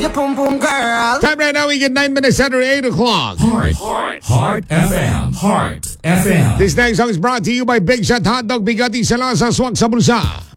your pum pum girl. Time right now, we get 9 minutes after 8 o'clock. Heart FM. Heart FM. This next song is brought to you by Big Shot Hotdog. Bigati sa lasa, swak sa bulsa.